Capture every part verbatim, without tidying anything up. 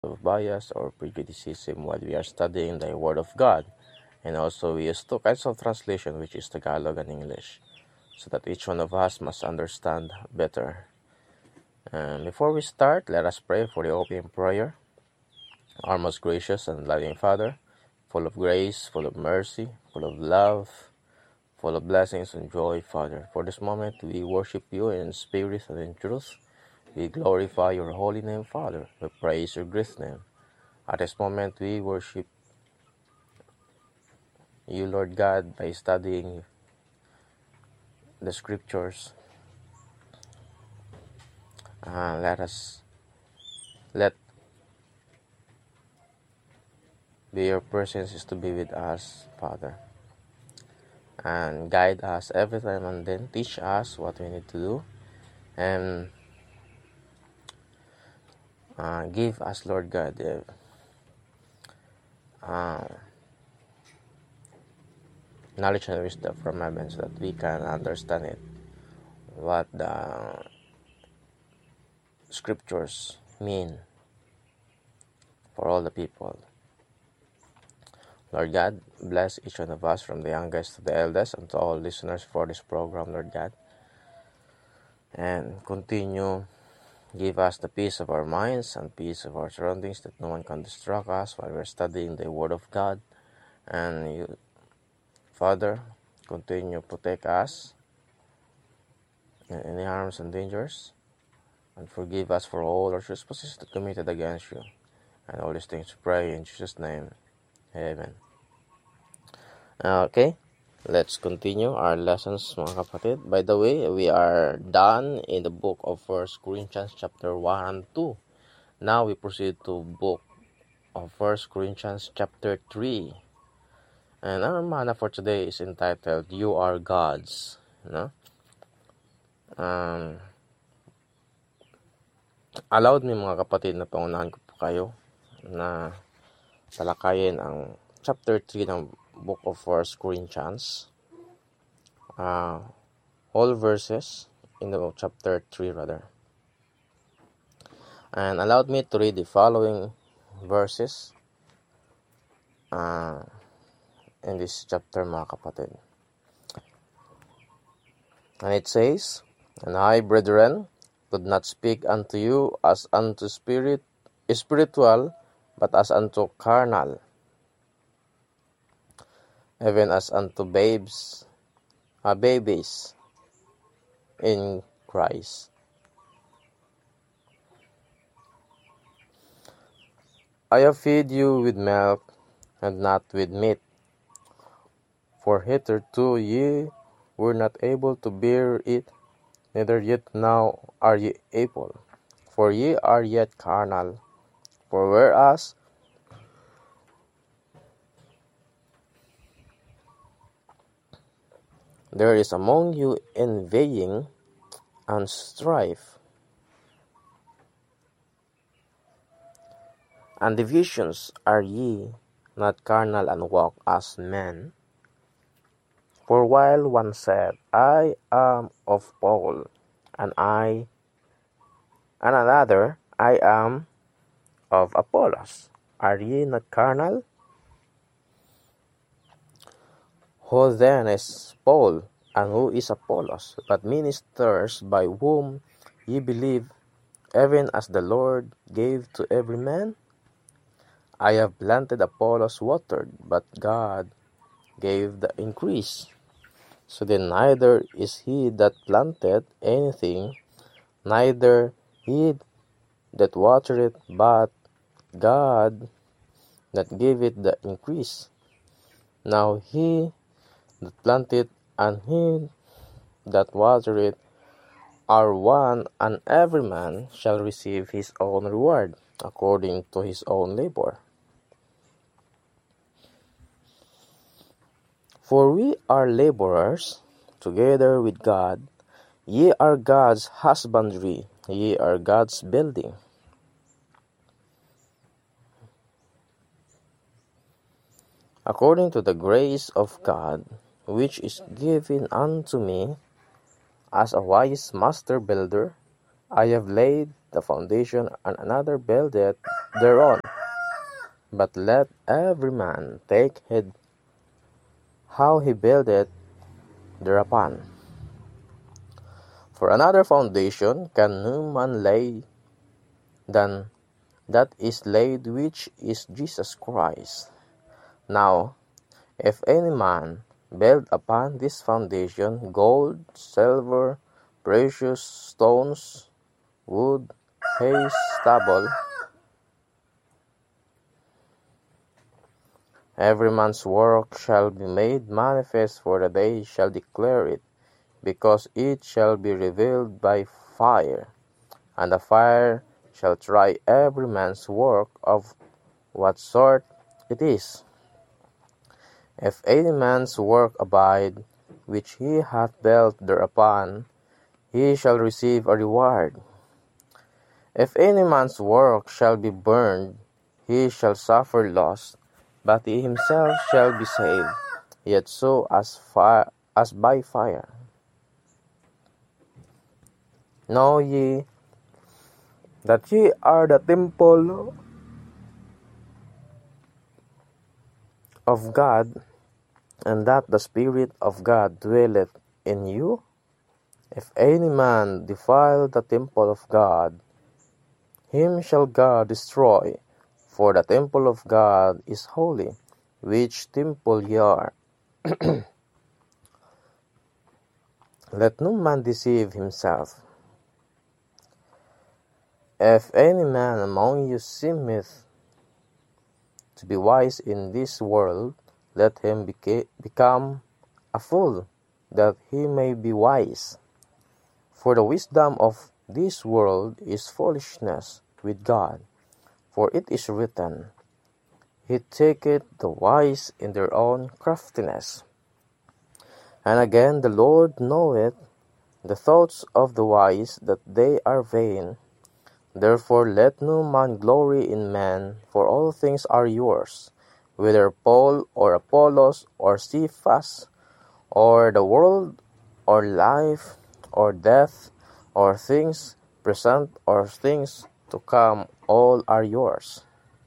of bias or prejudicism while we are studying the Word of God. And also we use two kinds of translation, which is Tagalog and English, so that each one of us must understand better. And before we start, let us pray for the opening prayer. Our most gracious and loving Father, full of grace, full of mercy, full of love, full of blessings and joy, Father. For this moment, we worship you in spirit and in truth. We glorify your holy name, Father. We praise your great name. At this moment, we worship you, Lord God, by studying the scriptures. Uh, let us let be your presence is to be with us, Father, and guide us every time, and then teach us what we need to do, and uh, give us, Lord God, the uh, knowledge and wisdom from heaven, so that we can understand it, what the scriptures mean for all the people. Lord God, bless each one of us, from the youngest to the eldest, and to all listeners for this program, Lord God. And continue, give us the peace of our minds and peace of our surroundings, that no one can distract us while we're studying the Word of God. And you, Father, continue to protect us in any harms and dangers, and forgive us for all our trespasses that committed against you. And all these things pray in Jesus' name. Amen. Okay, let's continue our lessons, mga kapatid. By the way, we are done in the book of First Corinthians chapter one and two. Now we proceed to book of First Corinthians chapter three. And our mana for today is entitled, You Are Gods. No? Um, allowed me, mga kapatid, na pangunahan ko po kayo na talakayin ang chapter three ng book of First Corinthians. Uh, all verses in the chapter three, rather. And allowed me to read the following verses uh, in this chapter, mga kapatid. And it says, And I, brethren, could not speak unto you as unto spirit, spiritual, but as unto carnal, even as unto babes, uh, babies in Christ. I have fed you with milk, and not with meat, for hitherto ye were not able to bear it, neither yet now are ye able, for ye are yet carnal. For whereas there is among you envying and strife, and divisions, are ye not carnal and walk as men? For while one said, I am of Paul, and I, and another, I am of Apollos, are ye not carnal? Who then is Paul, and who is Apollos, but ministers by whom ye believe, even as the Lord gave to every man? I have planted, Apollos watered, but God gave the increase. So then neither is he that planted anything, neither he that watered, but God that gave it the increase. Now he that planted and he that watered are one, and every man shall receive his own reward, according to his own labor. For we are laborers together with God. Ye are God's husbandry, ye are God's building. According to the grace of God, which is given unto me, as a wise master builder, I have laid the foundation, and another buildeth thereon. But let every man take heed how he buildeth thereupon. For another foundation can no man lay than that is laid, which is Jesus Christ. Now, if any man build upon this foundation gold, silver, precious stones, wood, hay, stubble, every man's work shall be made manifest, for the day shall declare it, because it shall be revealed by fire, and the fire shall try every man's work of what sort it is. If any man's work abide, which he hath built thereupon, he shall receive a reward. If any man's work shall be burned, he shall suffer loss, but he himself shall be saved, yet so as fire, as by fire. Know ye that ye are the temple of God, and that the Spirit of God dwelleth in you? If any man defile the temple of God, him shall God destroy, for the temple of God is holy, which temple ye are. Let no man deceive himself. If any man among you seemeth to be wise in this world, let him beca- become a fool, that he may be wise. For the wisdom of this world is foolishness with God. For it is written, He taketh the wise in their own craftiness. And again, the Lord knoweth the thoughts of the wise, that they are vain. Therefore let no man glory in man, for all things are yours, whether Paul or Apollos or Cephas, or the world, or life, or death, or things present, or things to come, all are yours.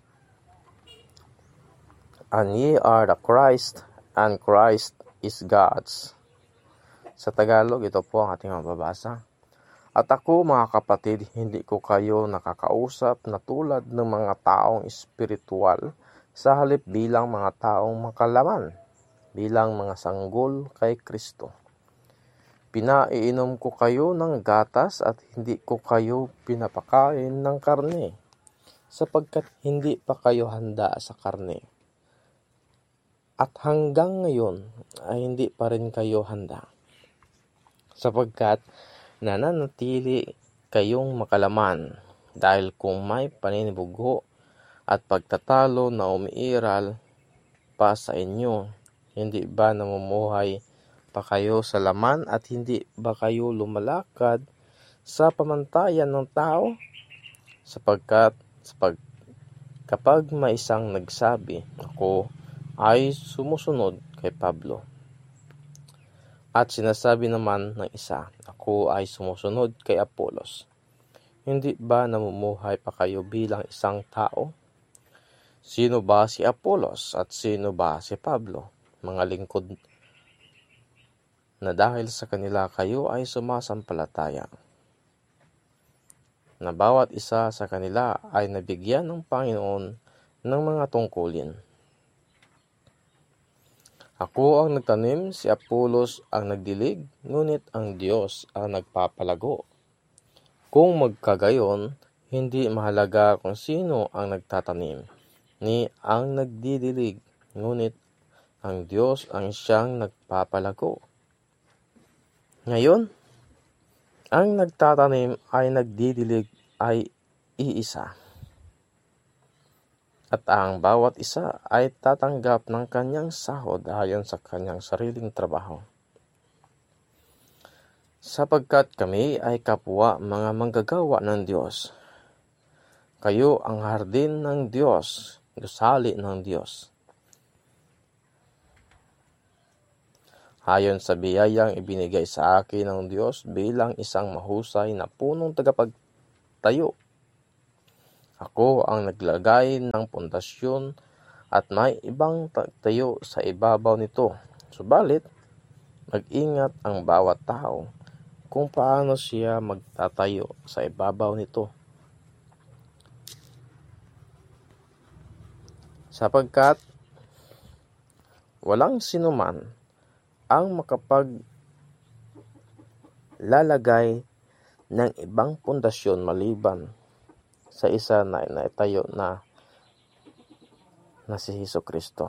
And ye are the Christ, and Christ is God's. Sa Tagalog, ito po ang ating mababasa. At ako, mga kapatid, hindi ko kayo nakakausap na tulad ng mga taong espiritual, sa halip bilang mga taong makalaman, bilang mga sanggol kay Kristo. Pinaiinom ko kayo ng gatas at hindi ko kayo pinapakain ng karne, sapagkat hindi pa kayo handa sa karne. At hanggang ngayon ay hindi pa rin kayo handa, sapagkat nananatili kayong makalaman, dahil kung may paninibugo at pagtatalo na umiiral pa sa inyo, hindi ba namumuhay pa kayo sa laman, at hindi ba kayo lumalakad sa pamantayan ng tao? Sapagkat sapag, kapag may isang nagsabi, ako ay sumusunod kay Pablo, at sinasabi naman ng isa, ako ay sumusunod kay Apollos, hindi ba namumuhay pa kayo bilang isang tao? Sino ba si Apollos at sino ba si Pablo? Mga lingkod na dahil sa kanila kayo ay sumasampalataya, na bawat isa sa kanila ay nabigyan ng Panginoon ng mga tungkulin. Ako ang nagtanim, si Apollos ang nagdilig, ngunit ang Diyos ang nagpapalago. Kung magkagayon, hindi mahalaga kung sino ang nagtatanim, ni ang nagdidilig, ngunit ang Diyos ang siyang nagpapalago. Ngayon, ang nagtatanim ay nagdidilig ay iisa, at ang bawat isa ay tatanggap ng kanyang sahod ayon sa kanyang sariling trabaho. Sapagkat kami ay kapwa mga manggagawa ng Diyos. Kayo ang hardin ng Diyos, gusali ng Diyos. Ayon sa biyayang ibinigay sa akin ng Diyos bilang isang mahusay na punong tagapagtayo, Ako ang naglagay ng pundasyon at may ibang tayo sa ibabaw nito. Subalit, mag-ingat ang bawat tao kung paano siya magtatayo sa ibabaw nito. Sapagkat walang sinuman ang makapaglalagay ng ibang pundasyon maliban sa isa na naitayo na na si Hesukristo.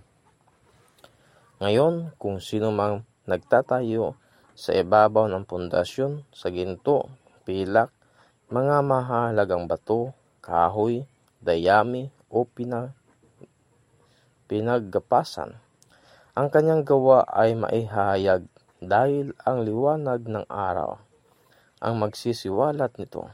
Ngayon, kung sino mang nagtatayo sa ibabaw ng pundasyon sa ginto, pilak, mga mahalagang bato, kahoy, dayami o pinag pinaggapasan, ang kanyang gawa ay maihayag dahil ang liwanag ng araw ang magsisiwalat nito,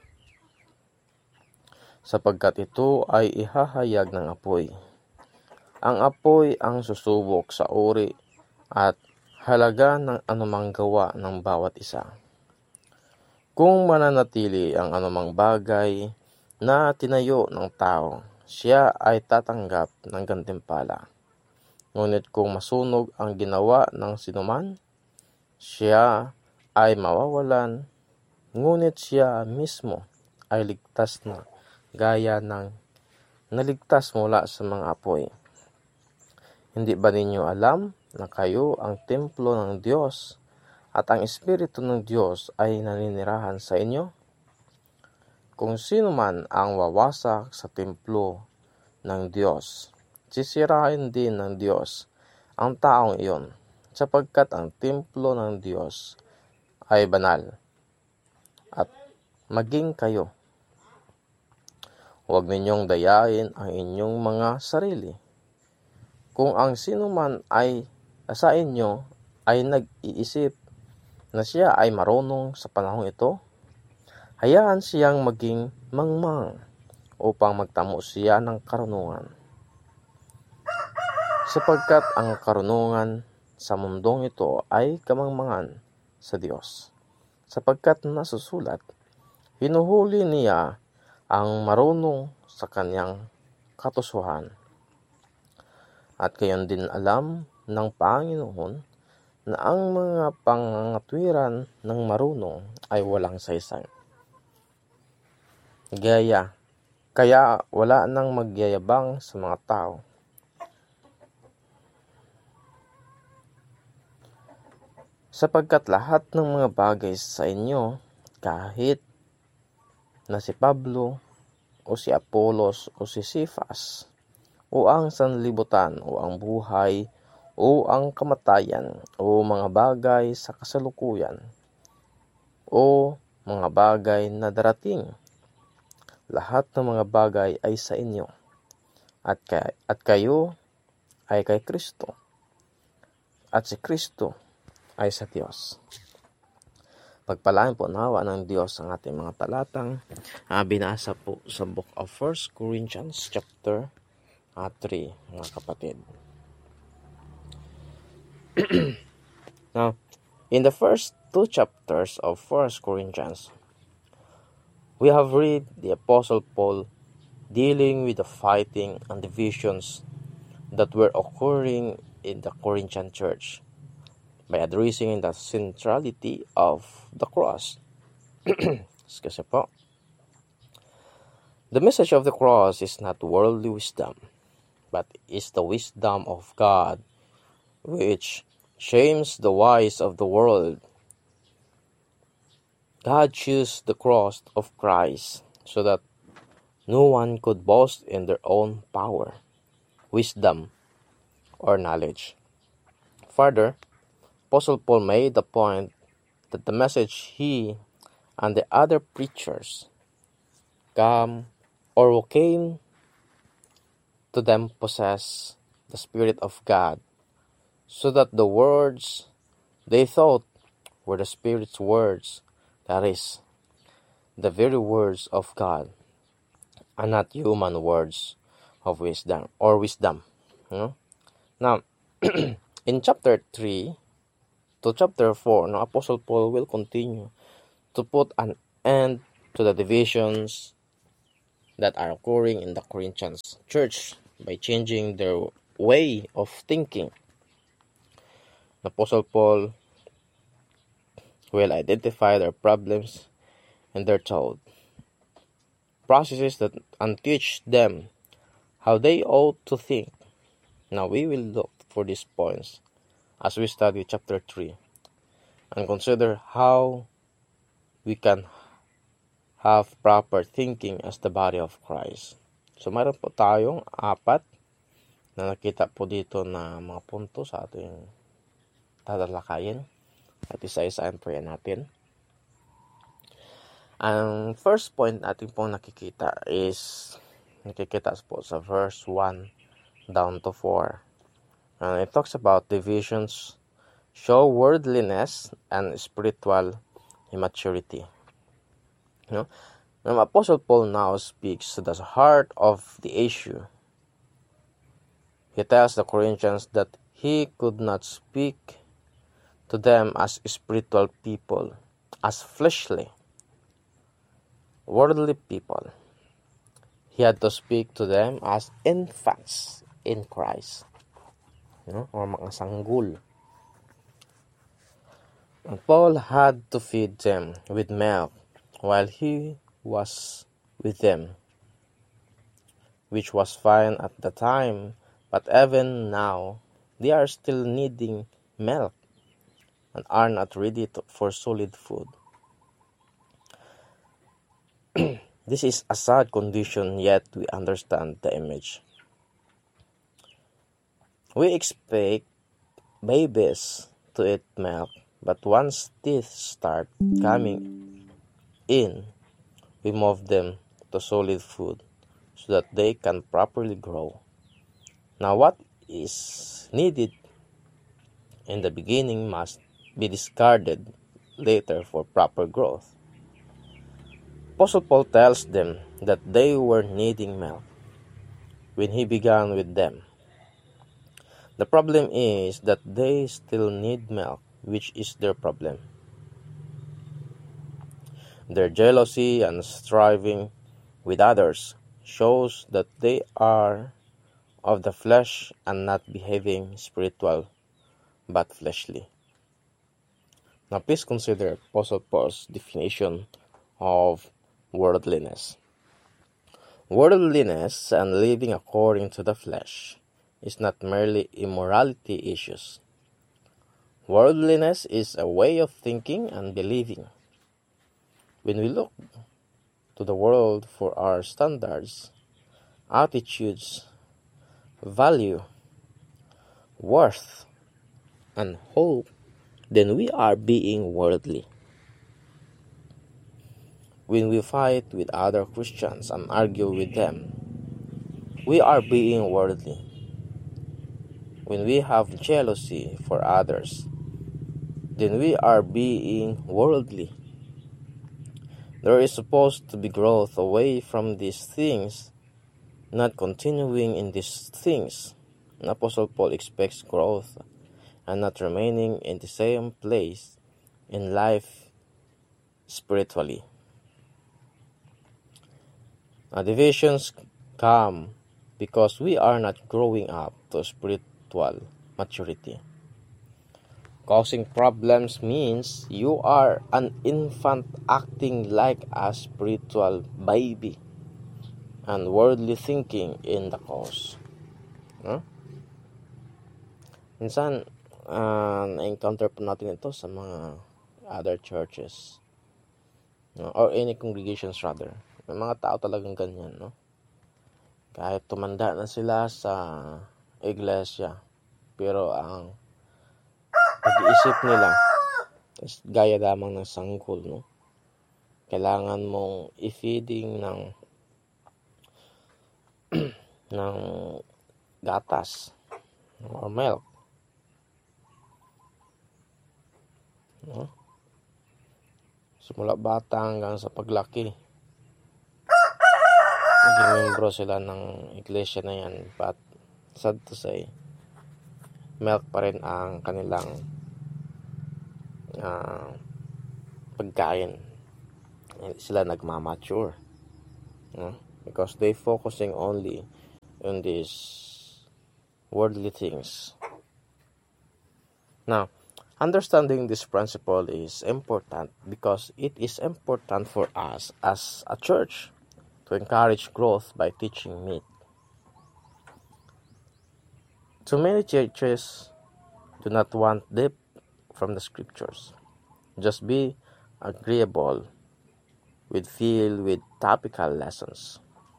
sapagkat ito ay ihahayag ng apoy. Ang apoy ang susubok sa uri at halaga ng anumang gawa ng bawat isa. Kung mananatili ang anumang bagay na tinayo ng tao, siya ay tatanggap ng gantimpala. Ngunit kung masunog ang ginawa ng sinuman, siya ay mawawalan, ngunit siya mismo ay ligtas na, gaya ng naligtas mula sa mga apoy. Hindi ba ninyo alam na kayo ang templo ng Diyos at ang Espiritu ng Diyos ay naninirahan sa inyo? Kung sino man ang wawasak sa templo ng Diyos, sisirain din ng Diyos ang taong iyon, sapagkat ang templo ng Diyos ay banal, at maging kayo. Huwag ninyong dayain ang inyong mga sarili. Kung ang sino man ay sa inyo ay nag-iisip na siya ay marunong sa panahong ito, hayaan siyang maging mangmang upang magtamo siya ng karunungan. Sapagkat ang karunungan sa mundong ito ay kamangmangan sa Diyos. Sapagkat nasusulat, hinuhuli niya ang marunong sa kanyang katusuhan. At gayon din alam ng Panginoon na ang mga pangangatwiran ng marunong ay walang saysay. Gaya, kaya wala nang magyayabang sa mga tao. Sapagkat lahat ng mga bagay sa inyo, kahit na si Pablo o si Apolos o si Cephas, o ang sanlibutan o ang buhay o ang kamatayan o mga bagay sa kasalukuyan o mga bagay na darating, lahat ng mga bagay ay sa inyo, at, kay, at kayo ay kay Kristo, at si Kristo ay sa Diyos. Pagpalain po nawa ng Diyos ang ating mga talatang uh, binasa po sa Book of First Corinthians chapter uh, three, mga kapatid. Now, in the first two chapters of First Corinthians, we have read the Apostle Paul dealing with the fighting and divisions that were occurring in the Corinthian church by addressing the centrality of the cross. Excuse me po. The message of the cross is not worldly wisdom, but is the wisdom of God, which shames the wise of the world. God chose the cross of Christ so that no one could boast in their own power, wisdom, or knowledge. Further, Apostle Paul made the point that the message he and the other preachers come or who came to them possess the Spirit of God, so that the words they thought were the Spirit's words, that is, the very words of God, and not human words of wisdom or wisdom. You know? Now, in chapter three to chapter four, now Apostle Paul will continue to put an end to the divisions that are occurring in the Corinthians church by changing their way of thinking. The Apostle Paul will identify their problems and their thought processes that and teach them how they ought to think. Now we will look for these points as we study chapter three and consider how we can have proper thinking as the body of Christ. So mayroon po tayong apat na nakita po dito na mga punto sa ating tatalakayin at isa-isahin po yan natin. Ang first point natin pong nakikita is nakikita po sa verse one down to four. And it talks about divisions show worldliness and spiritual immaturity. You know, the Apostle Paul now speaks to the heart of the issue. He tells the Corinthians that he could not speak to them as spiritual people, as fleshly, worldly people. He had to speak to them as infants in Christ, you know, or mga sanggol. And Paul had to feed them with milk while he was with them, which was fine at the time, but even now they are still needing milk and are not ready to, for solid food. This is a sad condition, yet we understand the image. We expect babies to eat milk, but once teeth start coming in, we move them to solid food so that they can properly grow. Now, what is needed in the beginning must be discarded later for proper growth. Apostle Paul tells them that they were needing milk when he began with them. The problem is that they still need milk, which is their problem. Their jealousy and striving with others shows that they are of the flesh and not behaving spiritual but fleshly. Now please consider Apostle Paul's definition of worldliness. Worldliness and living according to the flesh is not merely immorality issues. Worldliness is a way of thinking and believing. When we look to the world for our standards, attitudes, value, worth, and hope, then we are being worldly. When we fight with other Christians and argue with them, we are being worldly. When we have jealousy for others, then we are being worldly. There is supposed to be growth away from these things, not continuing in these things. And Apostle Paul expects growth and not remaining in the same place in life spiritually. Now, divisions come because we are not growing up to spiritual maturity. Causing problems means you are an infant acting like a spiritual baby and worldly thinking in the cause. Huh? Minsan, uh, na-encounter po natin ito sa mga other churches, no? Or any congregations rather. May mga tao talagang ganyan, no? Kahit tumanda na sila sa iglesia, pero ang pag-iisip nila is gaya lamang ng sanggol, no? Kailangan mong i-feeding ng ng gatas or milk, no? Simula bata hanggang sa paglaki, naging membro sila ng iglesia na yan, but sad to say, milk pa rin ang kanilang uh, pagkain. Sila nagmamature, no? because they focusing only on these worldly things. Now, understanding this principle is important because it is important for us as a church to encourage growth by teaching meat. Too many churches do not want depth from the scriptures. Just be agreeable with feel with topical lessons.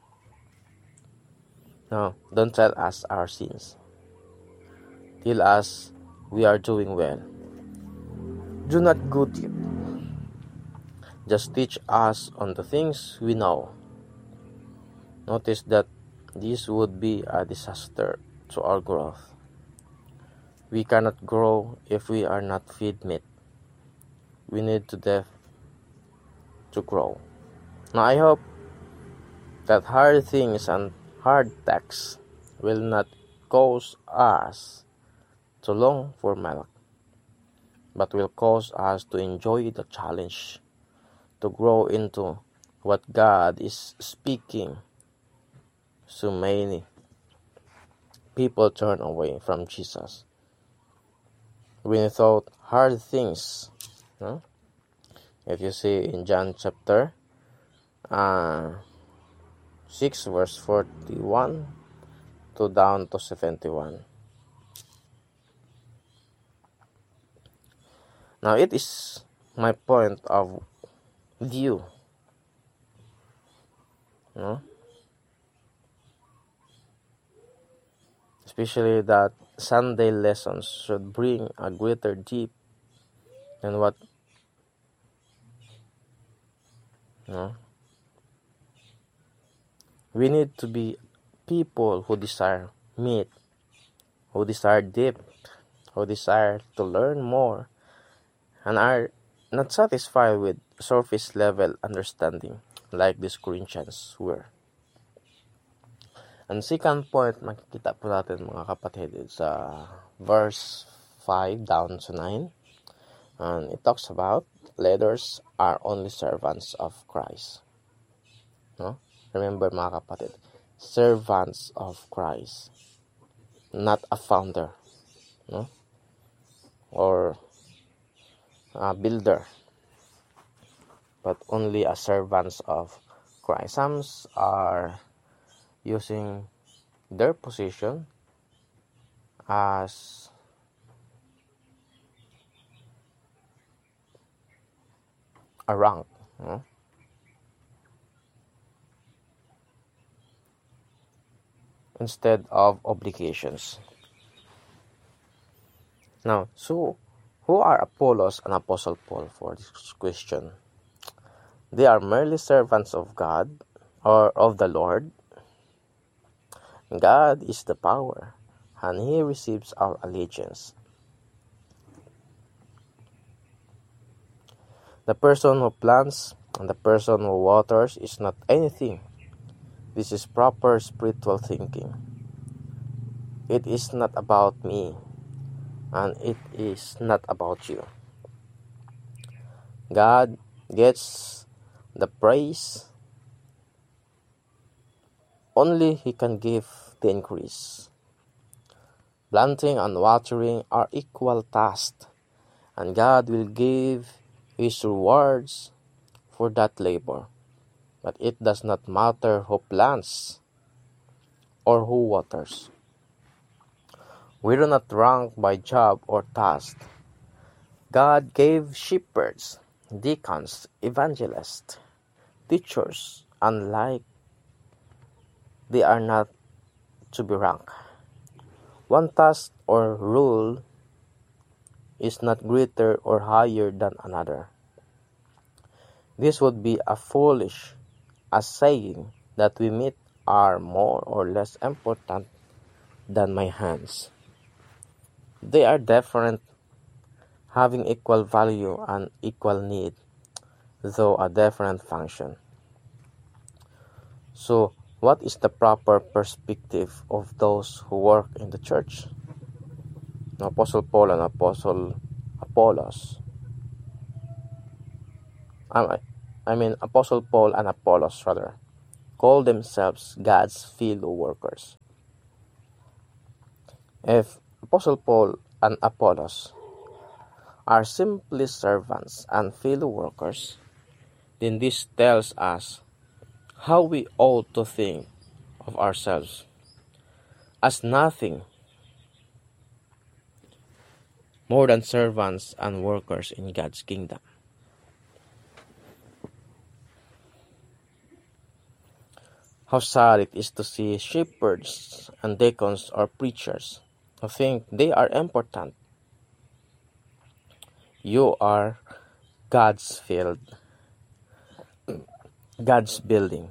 No, don't tell us our sins. Tell us we are doing well. Do not go deep. Just teach us on the things we know. Notice that this would be a disaster to our growth. We cannot grow if we are not fed meat. We need to death to grow. Now I hope that hard things and hard texts will not cause us to long for milk, but will cause us to enjoy the challenge to grow into what God is speaking. So many people turn away from Jesus without hard things. No? If you see in John chapter uh, six verse forty-one to down to seventy-one. Now it is my point of view, no? Especially that Sunday lessons should bring a greater deep than what, no? We need to be people who desire meat, who desire depth, who desire to learn more, and are not satisfied with surface level understanding like these Corinthians were. And second point, makikita po natin mga kapatid sa verse five down to nine. And it talks about leaders are only servants of Christ. No? Remember mga kapatid, servants of Christ, not a founder, no? Or a builder, but only a servants of Christ. Some are using their position as a rank, no? Instead of obligations. Now, so who are Apollos and Apostle Paul for this question? They are merely servants of God or of the Lord. God is the power, and He receives our allegiance. The person who plants and the person who waters is not anything. This is proper spiritual thinking. It is not about me, and it is not about you. God gets the praise. Only He can give the increase. Planting and watering are equal tasks, and God will give His rewards for that labor. But it does not matter who plants or who waters. We do not rank by job or task. God gave shepherds, deacons, evangelists, teachers, and like they are not to be ranked. One task or rule is not greater or higher than another. This would be a foolish as saying that we meet are more or less important than my hands. They are different, having equal value and equal need, though a different function. So, what is the proper perspective of those who work in the church? Apostle Paul and Apostle Apollos. I mean, Apostle Paul and Apollos, rather, call themselves God's fellow workers. If Apostle Paul and Apollos are simply servants and fellow workers, then this tells us how we ought to think of ourselves as nothing more than servants and workers in God's kingdom. How sad it is to see shepherds and deacons or preachers who think they are important. You are God's field, God's building.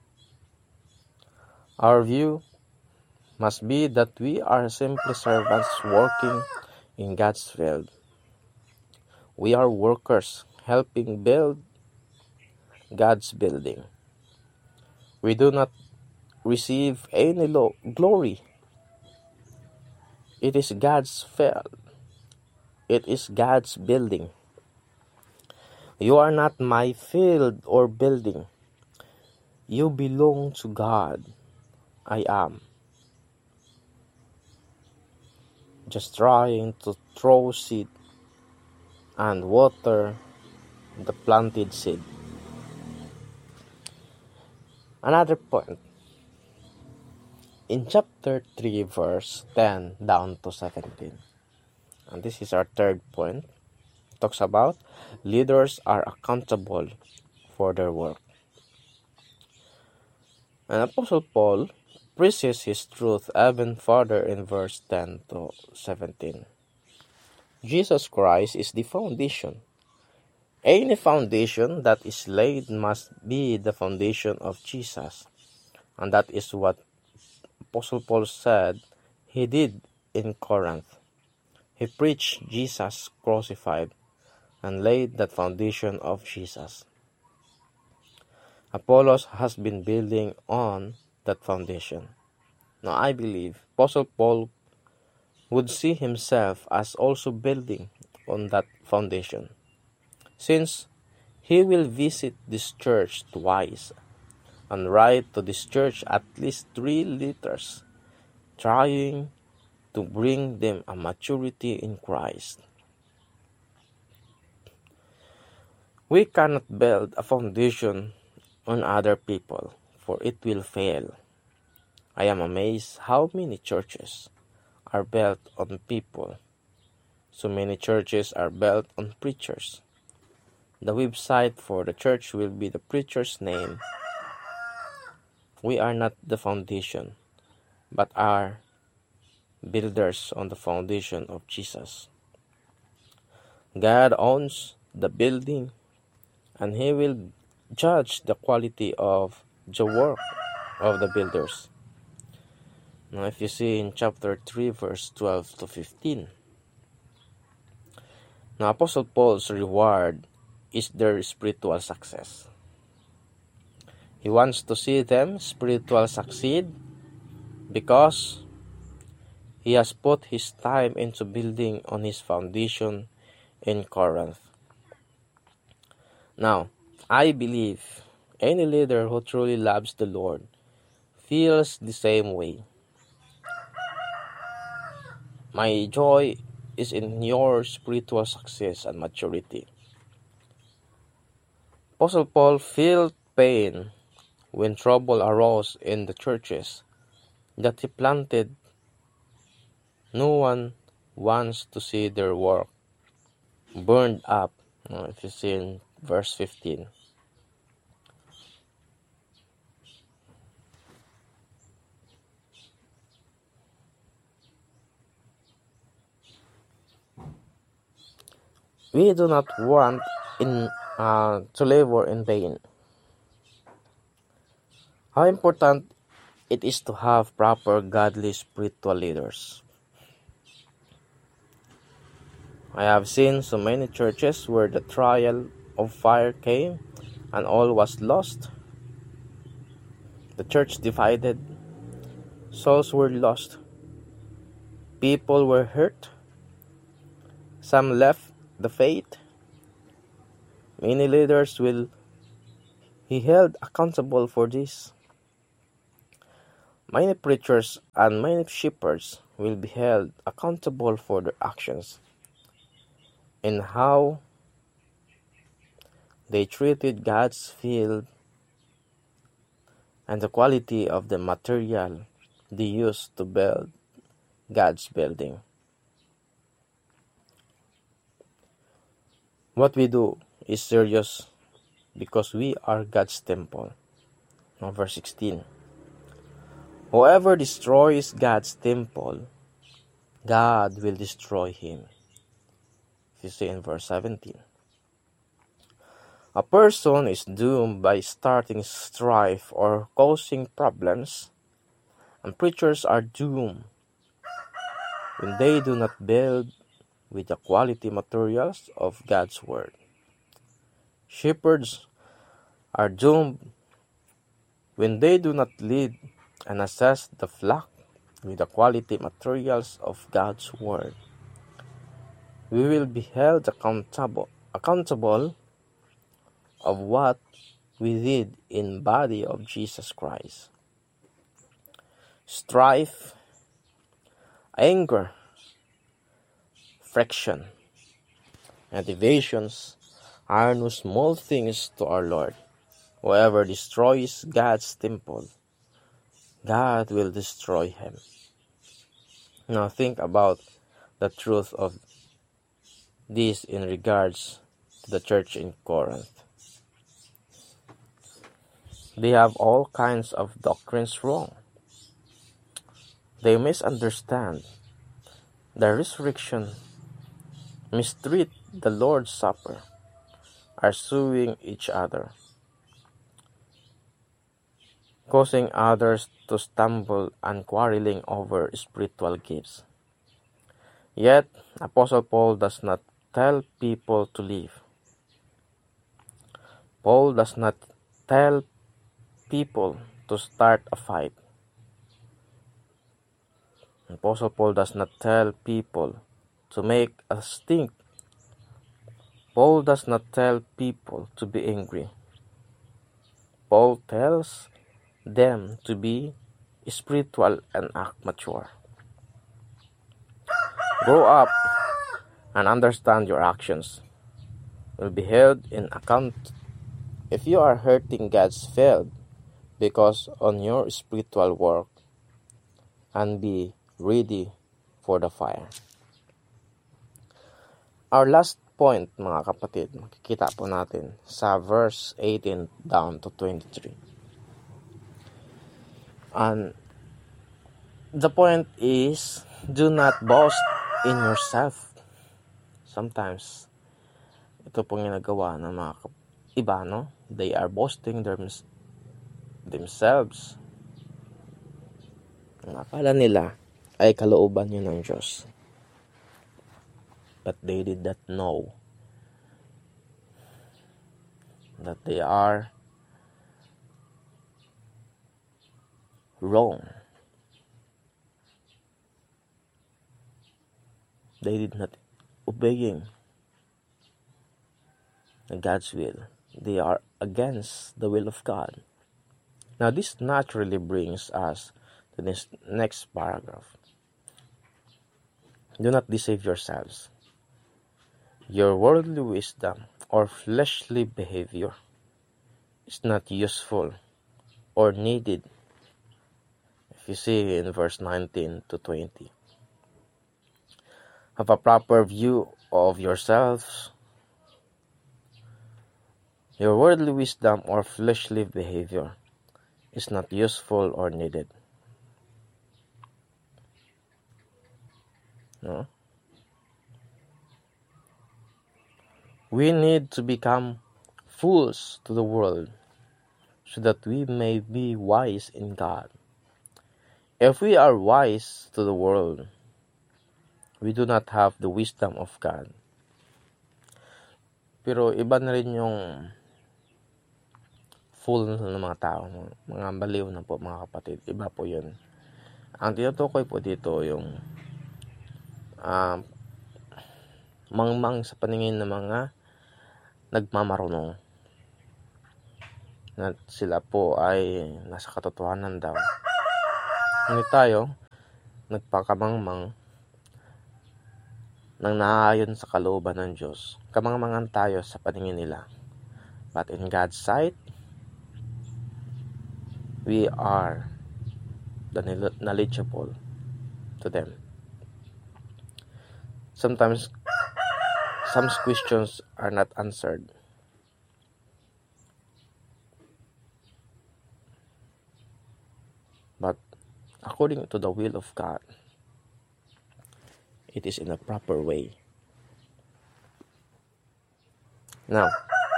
Our view must be that we are simply servants working in God's field. We are workers helping build God's building. We do not receive any lo- glory. It is God's field. It is God's building. You are not my field or building. You belong to God. I am just trying to throw seed and water the planted seed. Another point. In chapter three, verse ten down to seventeen, and this is our third point, talks about leaders are accountable for their work. And Apostle Paul presses his truth even further in verse ten to seventeen. Jesus Christ is the foundation. Any foundation that is laid must be the foundation of Jesus. And that is what Apostle Paul said he did in Corinth. He preached Jesus crucified and laid that foundation of Jesus. Apollos has been building on that foundation. Now I believe Apostle Paul would see himself as also building on that foundation, since he will visit this church twice and write to this church at least three letters, trying to bring them a maturity in Christ. We cannot build a foundation on other people, for it will fail. I am amazed how many churches are built on people. So many churches are built on preachers. The website for the church will be the preacher's name. We are not the foundation, but are builders on the foundation of Jesus. God owns the building, and He will judge the quality of the work of the builders. Now, if you see in chapter three, verse twelve to fifteen, now Apostle Paul's reward is their spiritual success. He wants to see them spiritual succeed because he has put his time into building on his foundation in Corinth. Now, I believe any leader who truly loves the Lord feels the same way. My joy is in your spiritual success and maturity. Apostle Paul felt pain when trouble arose in the churches that he planted. No one wants to see their work burned up. If you see in verse fifteen. We do not want in uh, to labor in vain. How important it is to have proper godly spiritual leaders. I have seen so many churches where the trial of fire came and all was lost. The church divided. Souls were lost. People were hurt. Some left the faith. Many leaders will be held accountable for this. Many preachers and many shepherds will be held accountable for their actions and how they treated God's field and the quality of the material they used to build God's building. What we do is serious because we are God's temple. Now, verse sixteen. Whoever destroys God's temple, God will destroy him. If you see in verse seventeen. A person is doomed by starting strife or causing problems, and preachers are doomed when they do not build with the quality materials of God's Word. Shepherds are doomed when they do not lead and assess the flock with the quality materials of God's Word. We will be held accountable, accountable of what we did in body of Jesus Christ. Strife, anger, friction, and divisions are no small things to our Lord. Whoever destroys God's temple, God will destroy him. Now think about the truth of this in regards to the church in Corinth. They have all kinds of doctrines wrong. They misunderstand the resurrection, mistreat the Lord's Supper, are suing each other, causing others to stumble and quarreling over spiritual gifts. Yet, Apostle Paul does not tell people to leave. Paul does not tell people to start a fight. Apostle Paul does not tell people to make a stink. Paul does not tell people to be angry. Paul tells them to be spiritual and act mature. Grow up and understand your actions will be held in account if you are hurting God's field because on your spiritual work, and be ready for the fire. Our last point, mga kapatid, makikita po natin sa verse eighteen down to twenty-three. And the point is, do not boast in yourself. Sometimes, ito pong ginagawa ng mga iba, no? They are boasting them, themselves. Ang akala nila ay kalooban yun ng Diyos. But they did not know that they are wrong. They did not obeying God's will. They are against the will of God. Now this naturally brings us to this next paragraph. Do not deceive yourselves. Your worldly wisdom or fleshly behavior is not useful or needed. If you see in verse nineteen to twenty. Have a proper view of yourselves. Your worldly wisdom or fleshly behavior is not useful or needed. No? We need to become fools to the world so that we may be wise in God. If we are wise to the world, we do not have the wisdom of God. Pero iba na rin yung fool ng mga tao, mga baliw na po mga kapatid. Iba po yun. Ang tinutukoy po dito yung uh, mangmang sa paningin ng mga nagmamarunong. Na sila po ay nasa katotohanan daw. Ngunit tayo, nagpakamangmang nang naaayon sa kalooban ng Diyos. Kamangmangan tayo sa paningin nila. But in God's sight, we are the knowledgeable to them. Sometimes, some questions are not answered. But according to the will of God, it is in a proper way. Now,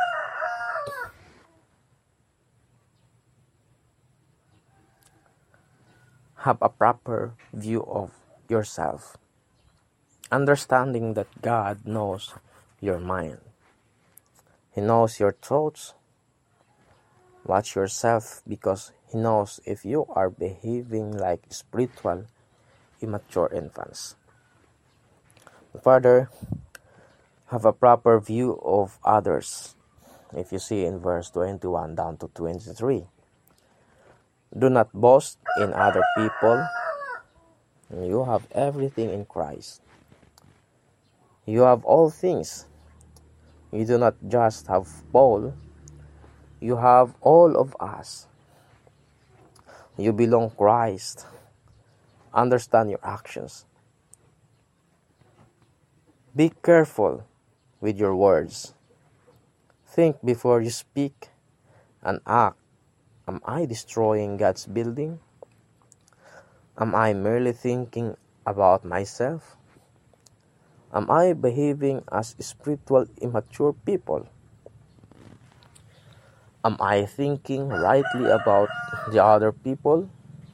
have a proper view of yourself, understanding that God knows your mind. He knows your thoughts. Watch yourself, because He knows if you are behaving like spiritual, immature infants. Further, have a proper view of others. If you see in verse twenty-one down to twenty-three, do not boast in other people. You have everything in Christ. You have all things. You do not just have Paul. You have all of us. You belong to Christ. Understand your actions. Be careful with your words. Think before you speak and act. Am I destroying God's building? Am I merely thinking about myself? Am I behaving as spiritual immature people? Am I thinking rightly about the other people?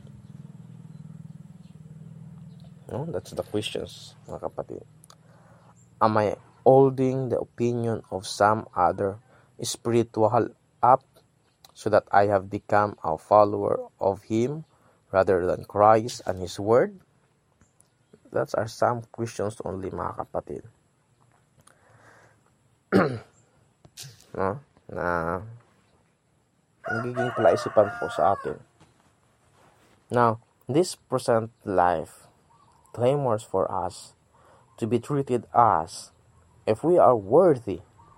No, that's the questions, mga kapatid. Am I holding the opinion of some other spiritual up so that I have become a follower of Him rather than Christ and His Word? That are some questions only, mga kapatid. No? Na magiging palaisipan po sa atin. Now, this present life clamors for us to be treated as if we are worthy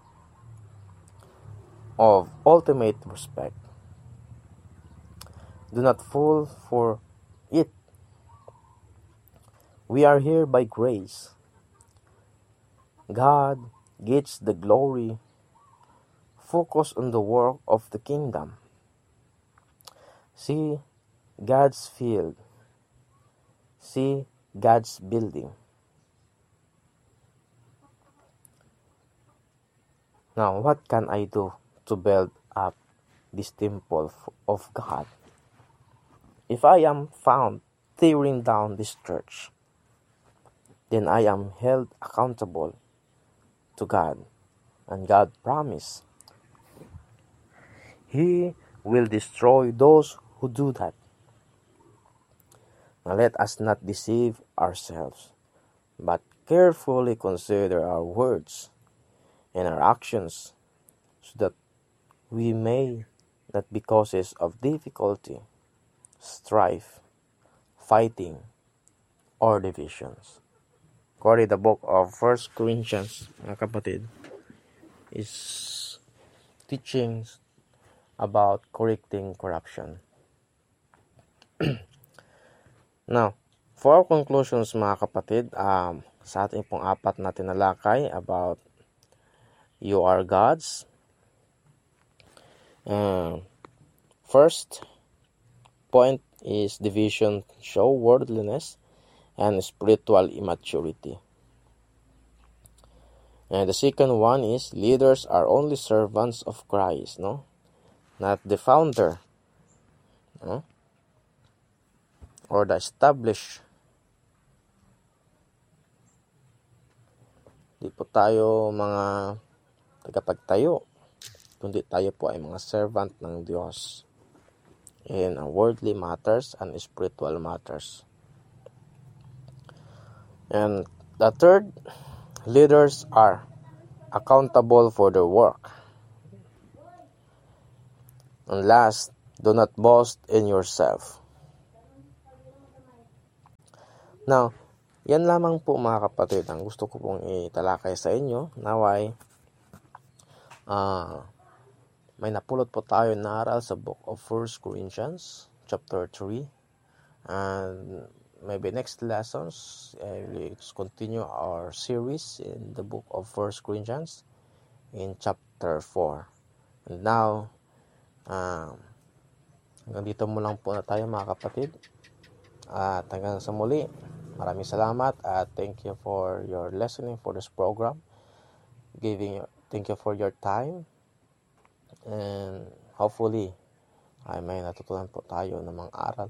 of ultimate respect. Do not fall for it. We are here by grace. God gets the glory. Focus on the work of the kingdom. See God's field. See God's building. Now, what can I do to build up this temple of God? If I am found tearing down this church, then I am held accountable to God, and God promised He will destroy those who do that. Now let us not deceive ourselves, but carefully consider our words and our actions, so that we may not be causes of difficulty, strife, fighting, or divisions. According to the book of First Corinthians, mga kapatid, is teachings about correcting corruption. Now, for our conclusions, mga kapatid, um, sa ating pong apat na tinalakay about you are God's. Uh, first point is division show worldliness and spiritual immaturity. And the second one is leaders are only servants of Christ, no? Not the founder, no? Or the established. Di po tayo mga tagapagtayo, kundi tayo po ay mga servant ng Diyos in worldly matters and spiritual matters. And the third, leaders are accountable for their work. And last, do not boast in yourself. Now, yan lamang po mga kapatid ang gusto ko pong italakay sa inyo. Naway, uh, may napulot po tayo na aral sa book of First Corinthians chapter three. And maybe next lessons, uh, let's continue our series in the book of First Corinthians in chapter four. And now, um, hanggang dito mo lang po na tayo mga kapatid. At hanggang sa muli, maraming salamat at thank you for your listening for this program. Giving thank you for your time. And hopefully, ay may natutunan po tayo ng mga aral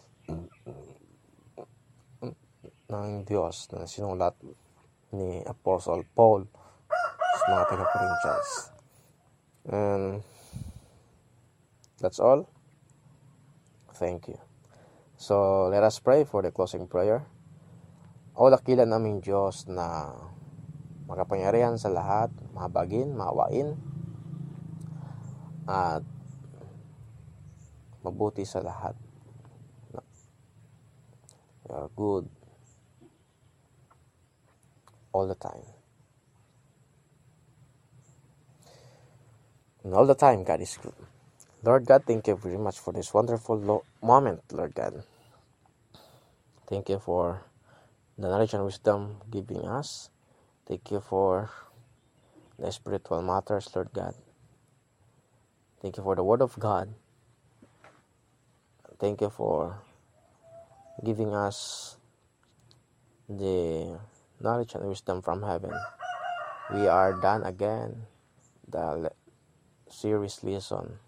ng Diyos na sinulat ni Apostle Paul sa mga taga-Corinthians. And that's all. Thank you. So, let us pray for the closing prayer. O dakilan naming Diyos na makapangyarihan sa lahat, mahabagin, maawain, at mabuti sa lahat. You are good all the time. And all the time, God is good. Lord God, thank you very much for this wonderful lo- moment, Lord God. Thank you for the knowledge and wisdom giving us. Thank you for the spiritual matters, Lord God. Thank you for the Word of God. Thank you for giving us the knowledge and wisdom from heaven. We are done again the le- series lesson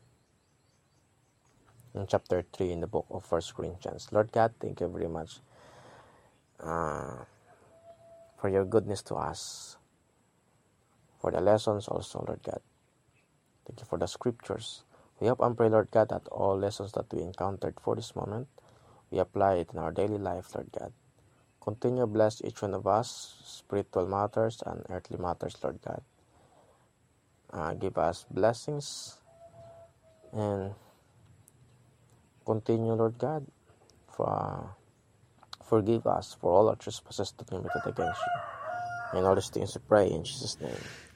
in chapter three in the book of First Corinthians. Lord God, thank you very much uh, for your goodness to us, for the lessons also, Lord God. Thank you for the scriptures. We hope and pray, Lord God, that all lessons that we encountered for this moment, we apply it in our daily life, Lord God. Continue to bless each one of us, spiritual matters and earthly matters, Lord God. Uh, give us blessings and continue, Lord God, for uh, forgive us for all our trespasses that we committed against you. And all these things we pray in Jesus' name.